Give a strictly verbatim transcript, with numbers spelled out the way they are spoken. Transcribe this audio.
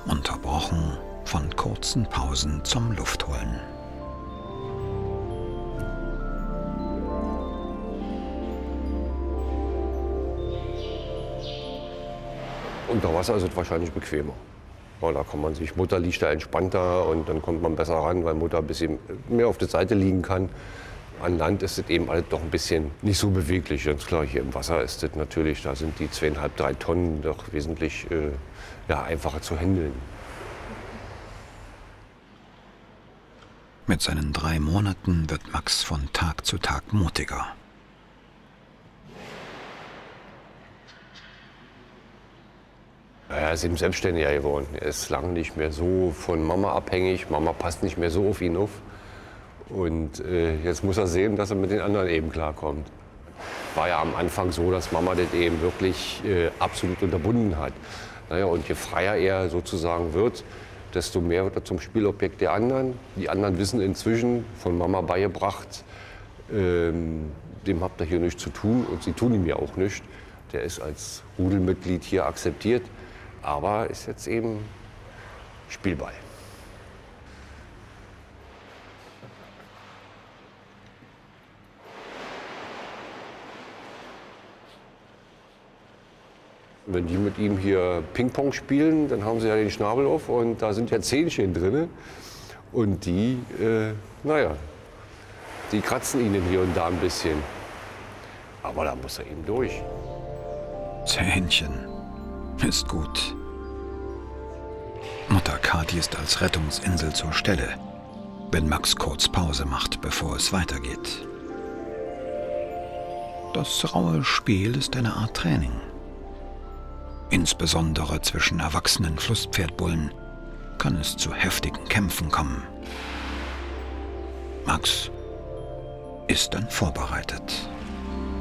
unterbrochen von kurzen Pausen zum Luftholen. Unter Wasser ist es wahrscheinlich bequemer. Ja, da kann man sich, Mutter liegt da entspannter und dann kommt man besser ran, weil Mutter ein bisschen mehr auf der Seite liegen kann. An Land ist es eben alles doch ein bisschen nicht so beweglich. Ganz klar, hier im Wasser ist es natürlich, da sind die zweieinhalb, drei Tonnen doch wesentlich äh, ja, einfacher zu handeln. Mit seinen drei Monaten wird Max von Tag zu Tag mutiger. Er ist eben selbstständiger geworden. Er ist lange nicht mehr so von Mama abhängig. Mama passt nicht mehr so auf ihn auf. Und äh, jetzt muss er sehen, dass er mit den anderen eben klarkommt. War ja am Anfang so, dass Mama das eben wirklich äh, absolut unterbunden hat. Naja, und je freier er sozusagen wird, desto mehr wird er zum Spielobjekt der anderen. Die anderen wissen inzwischen, von Mama beigebracht, ähm, dem habt ihr hier nichts zu tun und sie tun ihm ja auch nichts. Der ist als Rudelmitglied hier akzeptiert, aber ist jetzt eben Spielball. Wenn die mit ihm hier Ping-Pong spielen, dann haben sie ja den Schnabel auf und da sind ja Zähnchen drin. Und die, äh, naja, die kratzen ihnen hier und da ein bisschen. Aber da muss er eben durch. Zähnchen ist gut. Mutter Kathi ist als Rettungsinsel zur Stelle, wenn Max kurz Pause macht, bevor es weitergeht. Das raue Spiel ist eine Art Training. Insbesondere zwischen erwachsenen Flusspferdbullen kann es zu heftigen Kämpfen kommen. Max ist dann vorbereitet.